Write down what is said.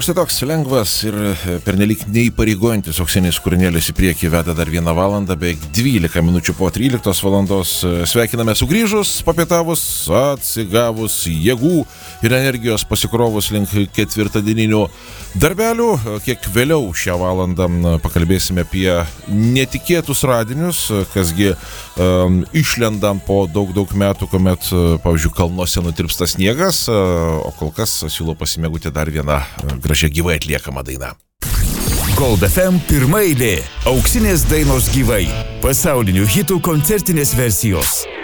štai toks lengvas ir pernelyg neįpareigojantis auksinis kūrinėlis į priekį veda dar 1 valandą, beveik 12 minučių po 13 valandos. Sveikiname sugrįžus, papietavus, atsigavus jėgų ir energijos pasikrovus link ketvirtadieninių darbelių. Kiek vėliau šią valandą pakalbėsime apie netikėtus radinius, kasgi išlendam po daug metų, kuomet, pavyzdžiui, kalnuose nutirpsta sniegas, o kol kas siūlau pasimėgauti dar vieną gražią gyvai atliekamą dainą. Gold FM pirma eilė. Auksinės dainos gyvai. Pasaulinių hitų koncertinės versijos.